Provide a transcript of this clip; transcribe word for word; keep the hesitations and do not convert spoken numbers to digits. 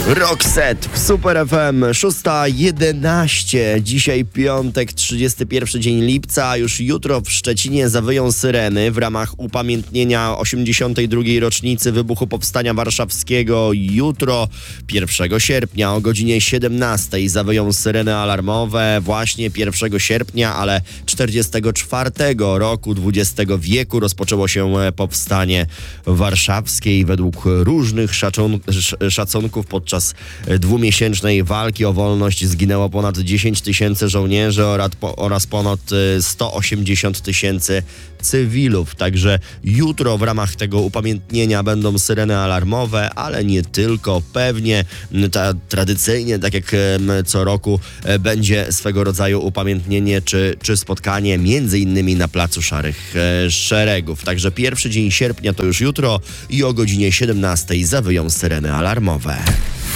Rockset w Super F M, szósta jedenaście. Dzisiaj piątek, trzydziesty pierwszy dzień lipca. Już jutro w Szczecinie zawyją syreny w ramach upamiętnienia osiemdziesiątej drugiej rocznicy wybuchu Powstania Warszawskiego. Jutro, pierwszego sierpnia o godzinie siedemnastej zawyją syreny alarmowe. Właśnie pierwszego sierpnia, ale czterdziestego czwartego roku dwudziestego wieku rozpoczęło się Powstanie Warszawskie i według różnych szacun- szacunków podczas dwumiesięcznej walki o wolność zginęło ponad dziesięć tysięcy żołnierzy oraz ponad sto osiemdziesiąt tysięcy cywilów. Także jutro w ramach tego upamiętnienia będą syreny alarmowe, ale nie tylko. Pewnie ta, tradycyjnie, tak jak co roku, będzie swego rodzaju upamiętnienie czy, czy spotkanie między innymi na Placu Szarych Szeregów. Także pierwszy dzień sierpnia to już jutro i o godzinie siedemnastej zawyją syreny alarmowe.